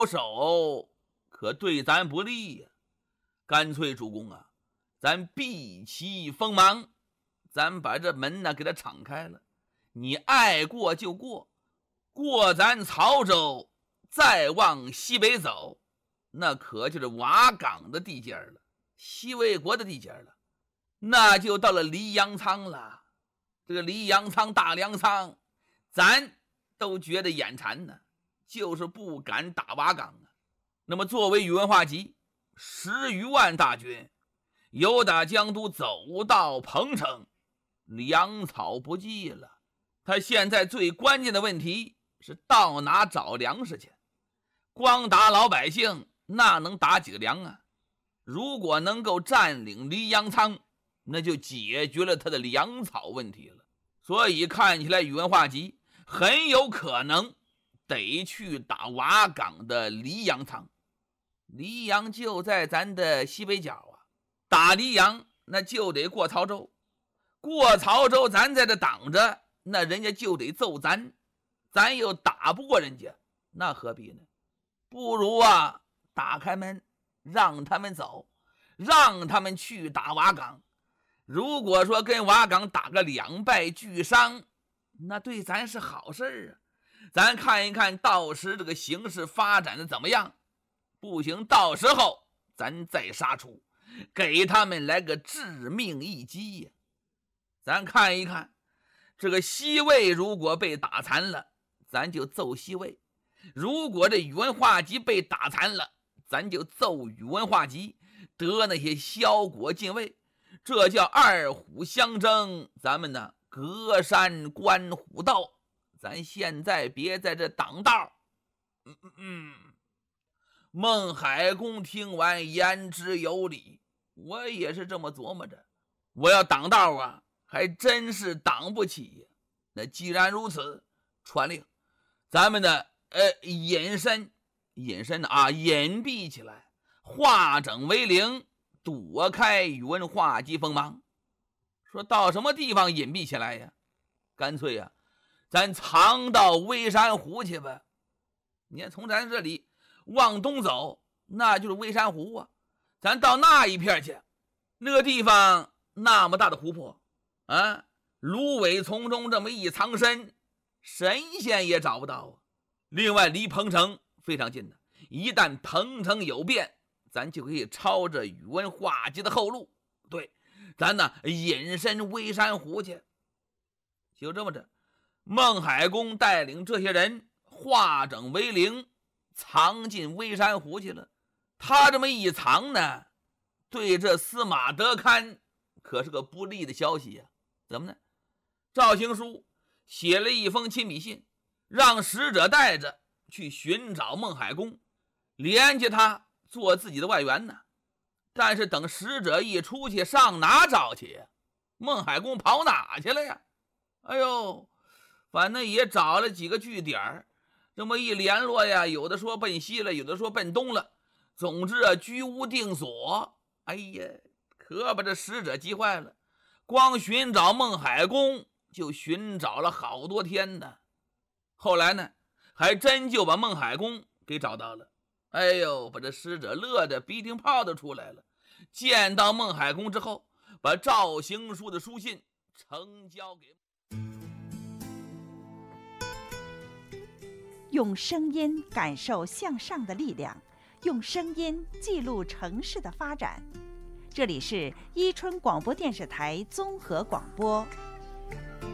手可对咱不利呀。干脆主公啊，咱避其锋芒，咱把这门呢给它敞开了，你爱过就过，过咱曹州，再往西北走，那可就是瓦岗的地界了，西魏国的地界了，那就到了黎阳仓了。这个黎阳仓、大粮仓，咱都觉得眼馋呢，就是不敢打瓦岗啊。那么作为宇文化及10余万大军，由打江都走到彭城，粮草不济了。他现在最关键的问题是到哪找粮食去？光打老百姓，那能打几个粮啊？如果能够占领黎阳仓，那就解决了他的粮草问题了。所以看起来宇文化及很有可能得去打瓦岗的黎阳仓。黎阳就在咱的西北角啊，打黎阳那就得过曹州，过曹州咱在这挡着，那人家就得揍咱，咱又打不过人家，那何必呢？不如啊，打开门让他们走，让他们去打瓦岗。如果说跟瓦岗打个2败俱伤，那对咱是好事啊。咱看一看到时这个形势发展的怎么样，不行到时候咱再杀出，给他们来个致命一击呀。咱看一看这个西魏如果被打残了，咱就揍西魏；如果这宇文化及被打残了，咱就揍宇文化及，得那些萧国进位，这叫2虎相争，咱们呢隔山观虎斗。咱现在别在这挡道。孟海公听完言之有理，我也是这么琢磨着，我要挡道啊，还真是挡不起呀。那既然如此，传令咱们的隐身啊，隐蔽起来，化整为零，躲开宇文化及锋芒。说到什么地方隐蔽起来呀？干脆呀，咱藏到微山湖去吧。你看从咱这里往东走，那就是微山湖啊，咱到那一片去，那个地方那么大的湖泊啊，芦苇丛中这么一藏身，神仙也找不到啊。另外离彭城非常近的，一旦彭城有变，咱就可以抄着宇文化及的后路，对，咱呢隐身微山湖去。就这么着，孟海公带领这些人化整为零，藏进微山湖去了。他这么一藏呢，对这司马德堪可是个不利的消息呀。怎么呢？赵行书写了一封亲笔信，让使者带着去寻找孟海公，连接他做自己的外援呢。但是等使者一出去，上哪找去呀？孟海公跑哪去了呀？哎呦，反正也找了几个据点，这么一联络呀，有的说奔西了，有的说奔东了，总之啊，居无定所。哎呀，可把这使者急坏了，光寻找孟海公就寻找了好多天呢。后来呢，还真就把孟海公给找到了。哎呦，把这使者乐得鼻涕泡都出来了。见到孟海公之后，把赵行书的书信呈交给。 用声音感受向上的力量，用声音记录城市的发展。这里是伊春广播电视台综合广播。